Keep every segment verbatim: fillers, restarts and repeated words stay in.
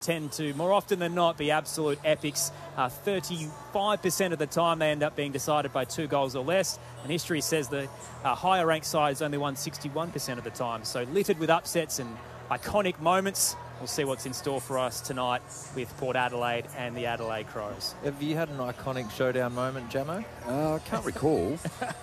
tend to, more often than not, be absolute epics. Uh, thirty-five percent of the time they end up being decided by two goals or less. And history says the uh, higher ranked side has only won sixty-one percent of the time. So littered with upsets and iconic moments. We'll see what's in store for us tonight with Port Adelaide and the Adelaide Crows. Have you had an iconic showdown moment, Jamo? Uh, I can't recall.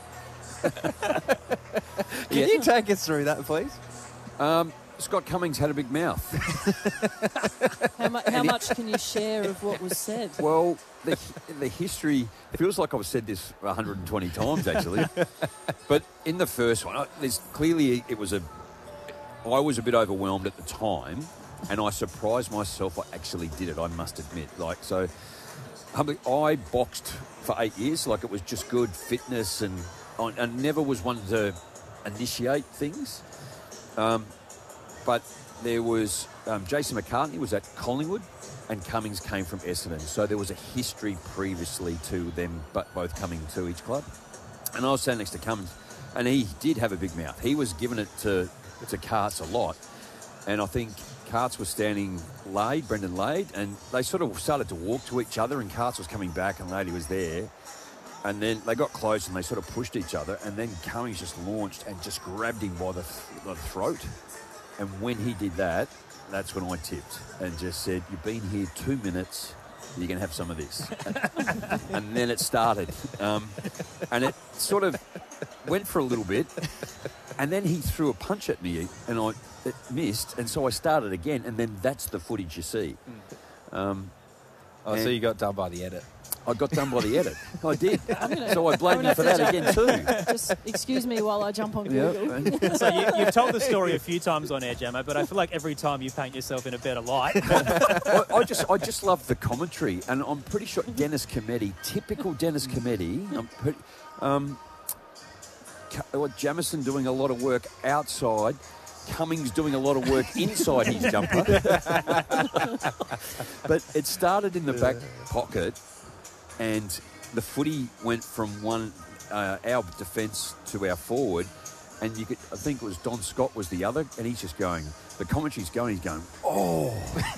Can Yeah. you take us through that, please? Um, Scott Cummings had a big mouth. How, mu- how much can you share of what was said? Well, the, the history, it feels like I've said this one hundred twenty times, actually. But in the first one, I- there's clearly it was a... I was a bit overwhelmed at the time, and I surprised myself I actually did it, I must admit. Like, so, um, I boxed for eight years, like it was just good fitness, and I, I never was one to initiate things. Um, but there was, um, Jason McCartney was at Collingwood, and Cummings came from Essendon. So there was a history previously to them, but both coming to each club. And I was standing next to Cummings, and he did have a big mouth. He was giving it to, to Carts a lot. And I think Carts was standing Lade, Brendan Lade, and they sort of started to walk to each other, and Carts was coming back, and Lade was there. And then they got close, and they sort of pushed each other, and then Cummings just launched and just grabbed him by the, by the throat. And when he did that, that's when I tipped and just said, you've been here two minutes, you're going to have some of this. And then it started. Um, and it sort of went for a little bit. And then he threw a punch at me, and I it missed. And so I started again, and then that's the footage you see. Um, Oh, so you got done by the edit. I got done by the edit. I did. Gonna, so I blame you for that again too. Just excuse me while I jump on Google. Yep. So you, you've told the story a few times on air, Jamo, but I feel like every time you paint yourself in a better light. I, I just I just love the commentary, and I'm pretty sure Dennis Cometti, typical Dennis Cometti, I'm pretty, um, Cu- Jamison doing a lot of work outside, Cummings doing a lot of work inside his jumper. But it started in the back pocket, and the footy went from one uh, our defence to our forward, and you could I think it was Don Scott was the other, and he's just going. The commentary's going. He's going. Oh,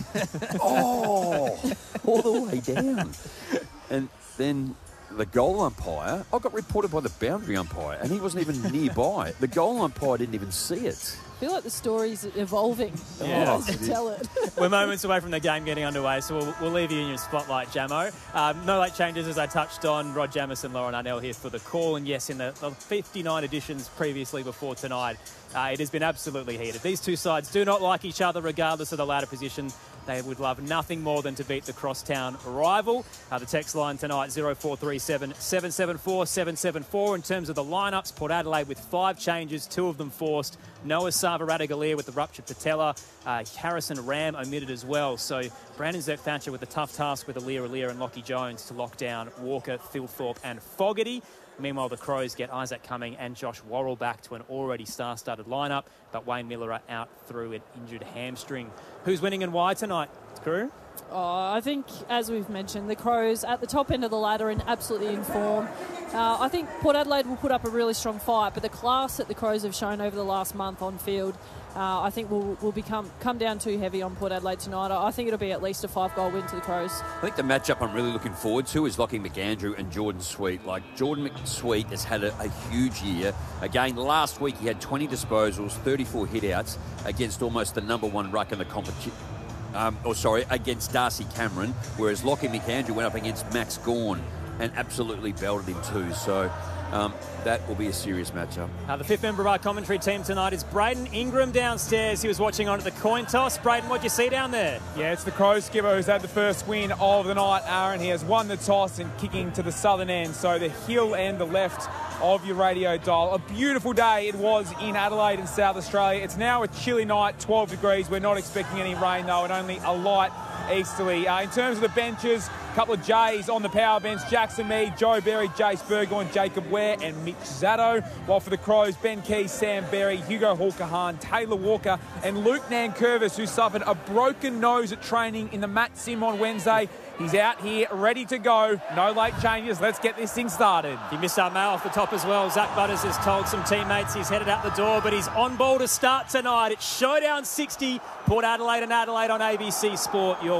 oh, all the way down, and then. The goal umpire, I got reported by the boundary umpire, and he wasn't even nearby. The goal umpire didn't even see it. I feel like the story's evolving Yeah. as you tell it. We're moments away from the game getting underway, so we'll, we'll leave you in your spotlight, Jamo. Um, no late changes, as I touched on. Rod Jamison, Lauren Arnell here for the call. And yes, in the, the fifty-nine editions previously before tonight, uh, it has been absolutely heated. These two sides do not like each other, regardless of the ladder position. They would love nothing more than to beat the crosstown rival. Uh, the text line tonight, zero four three seven, seven seven four, seven seven four. In terms of the lineups, Port Adelaide with five changes, two of them forced. Noah Sava-Radagalier with the ruptured patella. Uh, Harrison Ram omitted as well. So Brandon Zerk-Thatcher with the tough task with Alir Alir and Lockie Jones to lock down Walker, Thilthorpe and Fogarty. Meanwhile, the Crows get Isaac Cumming and Josh Worrell back to an already star-studded lineup, but Wayne Miller out through an injured hamstring. Who's winning and why tonight, crew? Oh, I think, as we've mentioned, the Crows at the top end of the ladder and absolutely in form. Uh, I think Port Adelaide will put up a really strong fight, but the class that the Crows have shown over the last month on field, uh, I think will will become come down too heavy on Port Adelaide tonight. I think it'll be at least a five-goal win to the Crows. I think the matchup I'm really looking forward to is Lockie McAndrew and Jordan Sweet. Like, Jordan McSweet has had a, a huge year. Again, last week he had twenty disposals, thirty-four hit-outs against almost the number one ruck in the competition. Um, or sorry, against Darcy Cameron, whereas Lockie McAndrew went up against Max Gawn and absolutely belted him too. So um, that will be a serious matchup. Uh, the fifth member of our commentary team tonight is Braden Ingram downstairs. He was watching on at the coin toss. Braden, what'd you see down there? Yeah, it's the Crows skipper who's had the first win of the night, Aaron. He has won the toss and kicking to the southern end, so the hill and the left of your radio dial. A beautiful day it was in Adelaide and South Australia. It's now a chilly night, twelve degrees. We're not expecting any rain though, and only a light easterly. Uh, in terms of the benches, A couple of J's on the power bench. Jackson Mead, Joe Berry, Jace Burgoyne, Jacob Ware and Mitch Zatto. While for the Crows, Ben Key, Sam Berry, Hugo Hawker-Hahn, Taylor Walker and Luke Nankervis, who suffered a broken nose at training in the Matt Sim on Wednesday. He's out here ready to go. No late changes. Let's get this thing started. He missed our mail off the top as well. Zach Butters has told some teammates he's headed out the door, but he's on ball to start tonight. It's Showdown sixty, Port Adelaide and Adelaide on A B C Sport. Your